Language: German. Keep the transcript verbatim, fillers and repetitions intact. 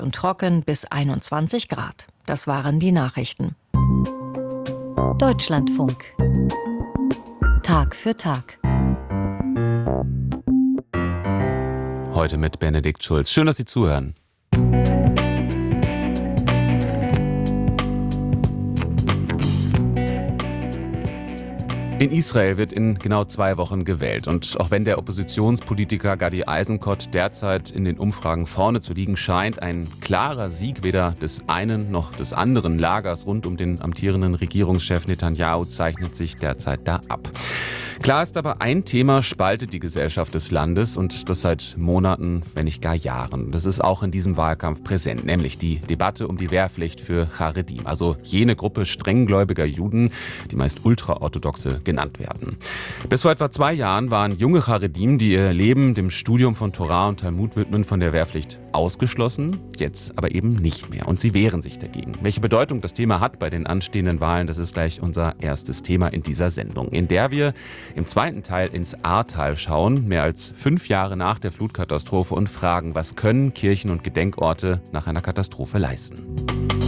und trocken bis einundzwanzig Grad. Das waren die Nachrichten. Deutschlandfunk. Tag für Tag. Heute mit Benedikt Schulz. Schön, dass Sie zuhören. In Israel wird in genau zwei Wochen gewählt. Und auch wenn der Oppositionspolitiker Gadi Eisenkot derzeit in den Umfragen vorne zu liegen scheint, ein klarer Sieg weder des einen noch des anderen Lagers rund um den amtierenden Regierungschef Netanyahu zeichnet sich derzeit da ab. Klar ist aber, ein Thema spaltet die Gesellschaft des Landes und das seit Monaten, wenn nicht gar Jahren. Das ist auch in diesem Wahlkampf präsent, nämlich die Debatte um die Wehrpflicht für Charedim, also jene Gruppe strenggläubiger Juden, die meist ultraorthodoxe genannt werden. Bis vor etwa zwei Jahren waren junge Charedim, die ihr Leben dem Studium von Torah und Talmud widmen, von der Wehrpflicht ausgeschlossen, jetzt aber eben nicht mehr. Und sie wehren sich dagegen. Welche Bedeutung das Thema hat bei den anstehenden Wahlen, das ist gleich unser erstes Thema in dieser Sendung, in der wir im zweiten Teil ins Ahrtal schauen, mehr als fünf Jahre nach der Flutkatastrophe, und fragen, was können Kirchen und Gedenkorte nach einer Katastrophe leisten.